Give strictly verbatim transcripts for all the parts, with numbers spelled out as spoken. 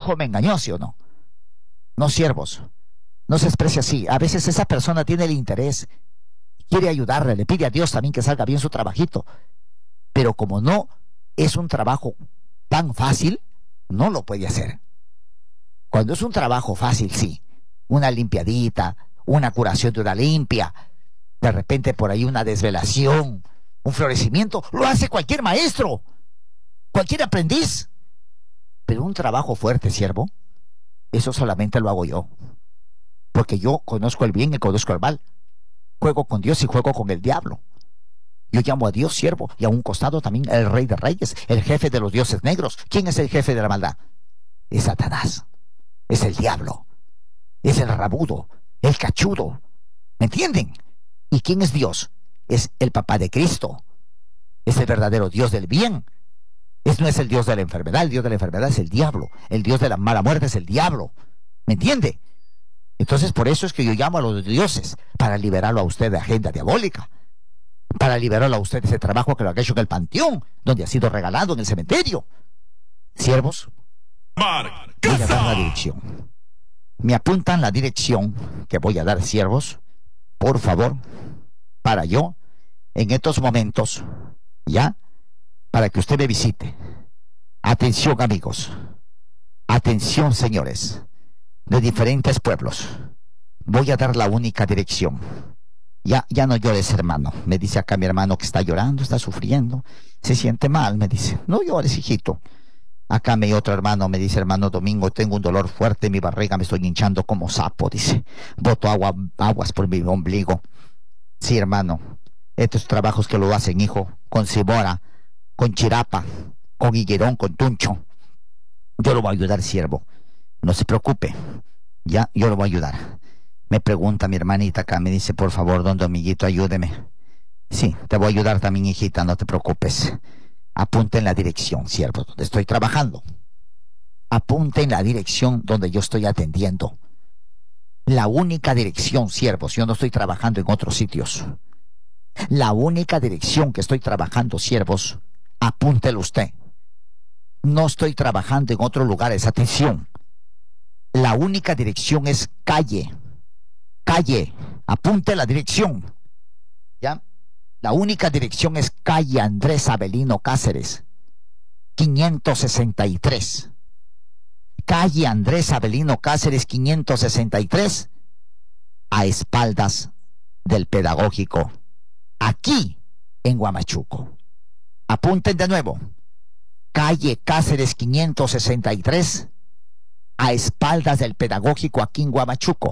hijo me engañó, ¿sí o no? No, siervos, no se exprese así. A veces esa persona tiene el interés, quiere ayudarle, le pide a Dios también que salga bien su trabajito, pero como no es un trabajo tan fácil, no lo puede hacer. Cuando es un trabajo fácil, sí, una limpiadita, una curación de una limpia, de repente por ahí una desvelación, un florecimiento, lo hace cualquier maestro, cualquier aprendiz. Pero un trabajo fuerte, siervo, eso solamente lo hago yo, porque yo conozco el bien y conozco el mal. Juego con Dios y juego con el diablo. Yo llamo a Dios siervo, y a un costado también el Rey de Reyes, el jefe de los dioses negros. ¿Quién es el jefe de la maldad? Es Satanás, es el diablo, es el rabudo, el cachudo. ¿Me entienden? ¿Y quién es Dios? Es el papá de Cristo, es el verdadero Dios del bien. Es, no es el Dios de la enfermedad. El Dios de la enfermedad es el diablo. El Dios de la mala muerte es el diablo. ¿Me entiende? Entonces por eso es que yo llamo a los dioses, para liberarlo a usted de agenda diabólica, para liberarlo a usted de ese trabajo que lo ha hecho en el panteón, donde ha sido regalado en el cementerio. Siervos, voy a dar la dirección. Me apuntan la dirección que voy a dar, siervos, por favor, para yo, en estos momentos, ya, para que usted me visite. Atención, amigos. Atención, señores, de diferentes pueblos. Voy a dar la única dirección. Ya, ya no llores, hermano. Me dice acá mi hermano que está llorando, está sufriendo, se siente mal, me dice. No llores, hijito. Acá mi otro hermano me dice, hermano Domingo, tengo un dolor fuerte en mi barriga, me estoy hinchando como sapo, dice. Boto agua, aguas por mi ombligo. Sí, hermano. Estos trabajos que lo hacen, hijo, con cibora, con chirapa, con higuerón, con tuncho. Yo lo voy a ayudar, siervo. No se preocupe. Ya, yo lo voy a ayudar. Me pregunta mi hermanita acá, me dice, por favor, don Dominguito, ayúdeme. Sí, te voy a ayudar también, hijita, no te preocupes. Apunte en la dirección, siervo, donde estoy trabajando. Apunte en la dirección donde yo estoy atendiendo. La única dirección, siervos, yo no estoy trabajando en otros sitios. La única dirección que estoy trabajando, siervos, apúntelo usted. No estoy trabajando en otros lugares, atención. La única dirección es calle. Calle, apunte la dirección. ¿Ya? La única dirección es calle Andrés Avelino Cáceres, quinientos sesenta y tres. Calle Andrés Avelino Cáceres, quinientos sesenta y tres, a espaldas del Pedagógico, aquí en Huamachuco. Apunten de nuevo. Calle Cáceres, quinientos sesenta y tres, a espaldas del Pedagógico, aquí en Huamachuco.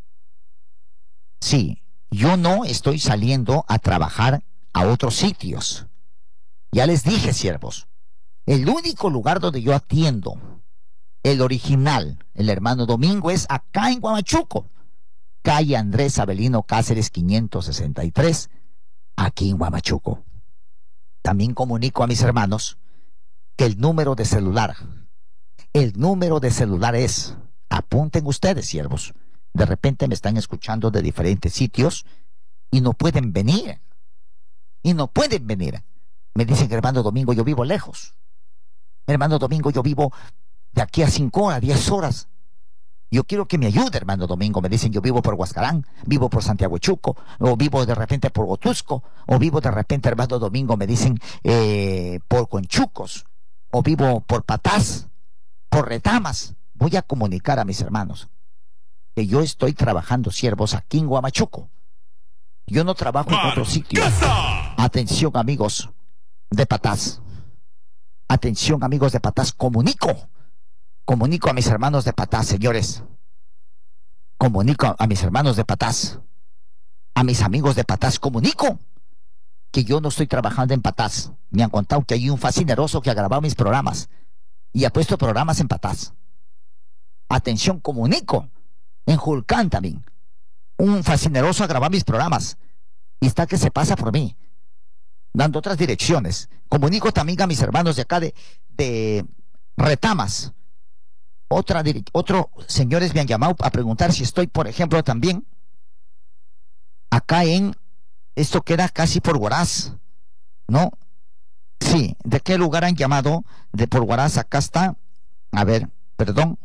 Sí, yo no estoy saliendo a trabajar a otros sitios. Ya les dije, siervos, el único lugar donde yo atiendo, el original, el hermano Domingo, es acá en Huamachuco. Calle Andrés Avelino Cáceres, quinientos sesenta y tres, aquí en Huamachuco. También comunico a mis hermanos que el número de celular, el número de celular es, apunten ustedes, siervos, de repente me están escuchando de diferentes sitios y no pueden venir. Y no pueden venir. Me dicen, hermano Domingo, yo vivo lejos. Hermano Domingo, yo vivo de aquí a cinco horas, diez horas. Yo quiero que me ayude, hermano Domingo. Me dicen, yo vivo por Huascarán, vivo por Santiago Chuco, o vivo de repente por Gotusco, o vivo de repente, hermano Domingo, me dicen, eh, por Conchucos, o vivo por Patás, por Retamas. Voy a comunicar a mis hermanos que yo estoy trabajando, siervos, aquí en Huamachuco. Yo no trabajo en otro sitio. Atención, amigos de Patás. Atención, amigos de Patás. Comunico. Comunico a mis hermanos de Patás, señores. Comunico a mis hermanos de Patás. A mis amigos de Patás. Comunico que yo no estoy trabajando en Patás. Me han contado que hay un fascineroso que ha grabado mis programas y ha puesto programas en Patás. Atención, comunico. En Julcán también. Un fascineroso a grabar mis programas. Y está que se pasa por mí, dando otras direcciones. Comunico también a mis hermanos de acá de, de Retamas. Otra, otro señores me han llamado a preguntar si estoy, por ejemplo, también acá en, esto queda casi por Huaraz, ¿no? Sí, ¿de qué lugar han llamado? De por Huaraz, acá está, a ver, perdón.